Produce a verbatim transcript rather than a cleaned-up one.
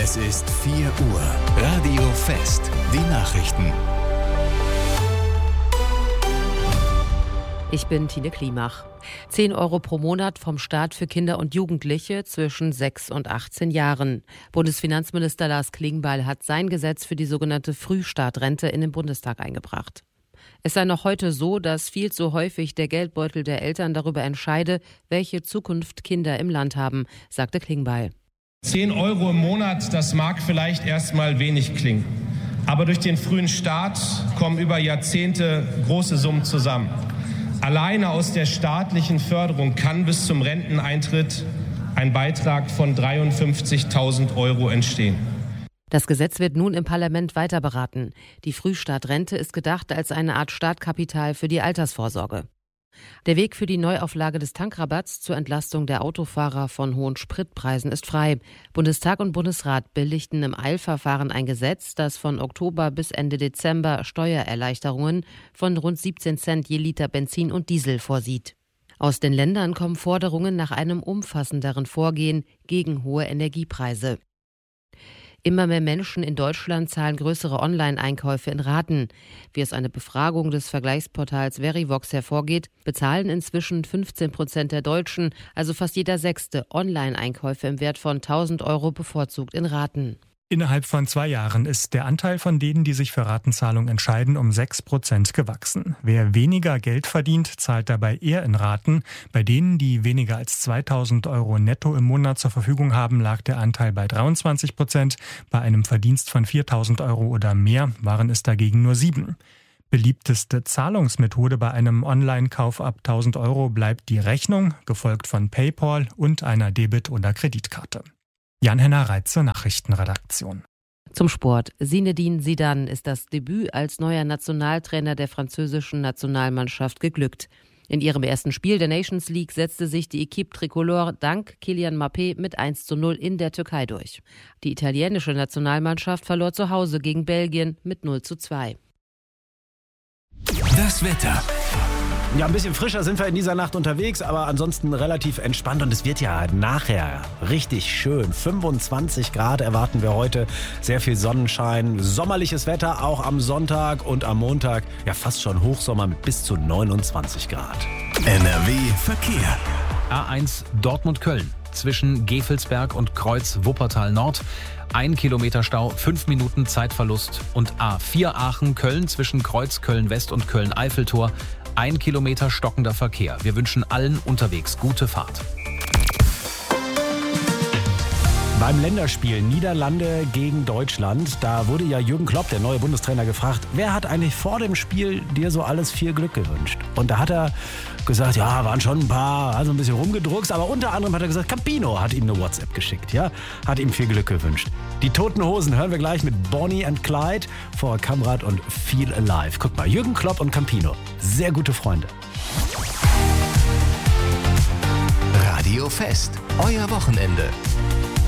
Es ist vier Uhr. Radio Fest. Die Nachrichten. Ich bin Tine Klimach. zehn Euro pro Monat vom Staat für Kinder und Jugendliche zwischen sechs und achtzehn Jahren. Bundesfinanzminister Lars Klingbeil hat sein Gesetz für die sogenannte Frühstartrente in den Bundestag eingebracht. Es sei noch heute so, dass viel zu häufig der Geldbeutel der Eltern darüber entscheide, welche Zukunft Kinder im Land haben, sagte Klingbeil. zehn Euro im Monat, das mag vielleicht erstmal wenig klingen. Aber durch den frühen Start kommen über Jahrzehnte große Summen zusammen. Alleine aus der staatlichen Förderung kann bis zum Renteneintritt ein Beitrag von dreiundfünfzigtausend Euro entstehen. Das Gesetz wird nun im Parlament weiter beraten. Die Frühstartrente ist gedacht als eine Art Startkapital für die Altersvorsorge. Der Weg für die Neuauflage des Tankrabatts zur Entlastung der Autofahrer von hohen Spritpreisen ist frei. Bundestag und Bundesrat billigten im Eilverfahren ein Gesetz, das von Oktober bis Ende Dezember Steuererleichterungen von rund siebzehn Cent je Liter Benzin und Diesel vorsieht. Aus den Ländern kommen Forderungen nach einem umfassenderen Vorgehen gegen hohe Energiepreise. Immer mehr Menschen in Deutschland zahlen größere Online-Einkäufe in Raten. Wie aus einer Befragung des Vergleichsportals Verivox hervorgeht, bezahlen inzwischen fünfzehn Prozent der Deutschen, also fast jeder Sechste, Online-Einkäufe im Wert von tausend Euro bevorzugt in Raten. Innerhalb von zwei Jahren ist der Anteil von denen, die sich für Ratenzahlung entscheiden, um sechs Prozent gewachsen. Wer weniger Geld verdient, zahlt dabei eher in Raten. Bei denen, die weniger als zweitausend Euro netto im Monat zur Verfügung haben, lag der Anteil bei dreiundzwanzig Prozent. Bei einem Verdienst von viertausend Euro oder mehr waren es dagegen nur sieben. Beliebteste Zahlungsmethode bei einem Online-Kauf ab tausend Euro bleibt die Rechnung, gefolgt von PayPal und einer Debit- oder Kreditkarte. Jan-Henner Reit zur Nachrichtenredaktion. Zum Sport. Zinedine Zidane ist das Debüt als neuer Nationaltrainer der französischen Nationalmannschaft geglückt. In ihrem ersten Spiel der Nations League setzte sich die Équipe Tricolore dank Kylian Mbappé mit eins zu null in der Türkei durch. Die italienische Nationalmannschaft verlor zu Hause gegen Belgien mit null zu zwei. Das Wetter. Ja, ein bisschen frischer sind wir in dieser Nacht unterwegs, aber ansonsten relativ entspannt und es wird ja nachher richtig schön. fünfundzwanzig Grad erwarten wir heute, sehr viel Sonnenschein, sommerliches Wetter auch am Sonntag und am Montag, ja fast schon Hochsommer mit bis zu neunundzwanzig Grad. N R W Verkehr. A eins Dortmund-Köln zwischen Gevelsberg und Kreuz Wuppertal Nord. Ein Kilometer Stau, fünf Minuten Zeitverlust. Und A vier Aachen-Köln zwischen Kreuz Köln-West und Köln-Eiffeltor. Ein Kilometer stockender Verkehr. Wir wünschen allen unterwegs gute Fahrt. Beim Länderspiel Niederlande gegen Deutschland, da wurde ja Jürgen Klopp, der neue Bundestrainer, gefragt, wer hat eigentlich vor dem Spiel dir so alles viel Glück gewünscht? Und da hat er gesagt, ja, waren schon ein paar, also ein bisschen rumgedruckst, aber unter anderem hat er gesagt, Campino hat ihm eine WhatsApp geschickt, ja, hat ihm viel Glück gewünscht. Die Toten Hosen hören wir gleich mit Bonnie and Clyde, vor Kamrat und Feel Alive. Guck mal, Jürgen Klopp und Campino, sehr gute Freunde. Radio Fest, euer Wochenende.